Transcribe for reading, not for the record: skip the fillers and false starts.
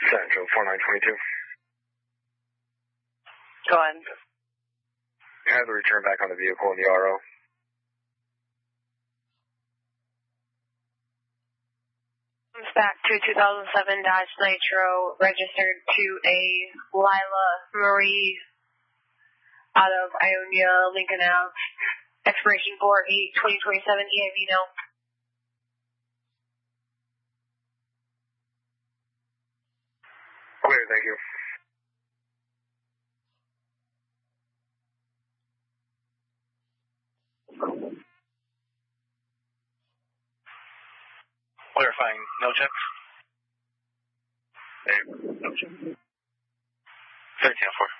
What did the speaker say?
Central 4922. Go ahead. Have the return back on the vehicle in the RO. Comes back to 2007 Dodge Nitro, registered to a Lila Marie out of Ionia, Lincoln Ave. Expiration 4/8/2027, EIV no. Clear, thank you. Clarifying, no checks? Hey, no check. 1304.